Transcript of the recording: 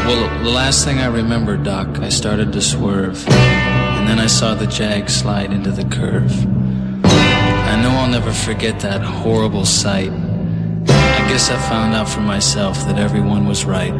Well, the last thing I remember, Doc, I started to swerve, and then I saw the Jag slide into the curve. I know I'll never forget that horrible sight. I guess I found out for myself that everyone was right.